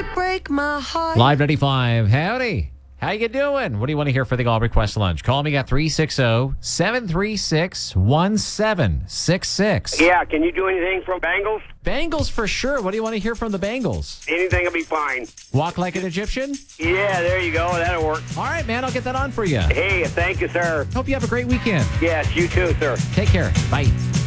break my heart. Live 95. Howdy. How you doing? What do you want to hear for the All Request Lunch? Call me at 360-736-1766. Yeah, can you do anything from Bengals? Bengals for sure. What do you want to hear from the Bengals? Anything will be fine. Walk like an Egyptian? Yeah, there you go. That'll work. All right, man. I'll get that on for you. Hey, thank you, sir. Hope you have a great weekend. Yes, you too, sir. Take care. Bye.